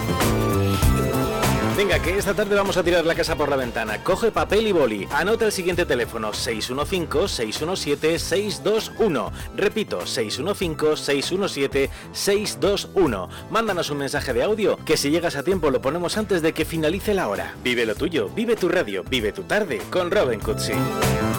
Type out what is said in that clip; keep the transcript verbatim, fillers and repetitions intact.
Venga, que esta tarde vamos a tirar la casa por la ventana. Coge papel y boli. Anota el siguiente teléfono: seis uno cinco, seis uno siete, seis dos uno. Repito, seis uno cinco, seis uno siete, seis dos uno. Mándanos un mensaje de audio que si llegas a tiempo lo ponemos antes de que finalice la hora. Vive lo tuyo, vive tu radio, vive tu tarde con Robin Cutsi.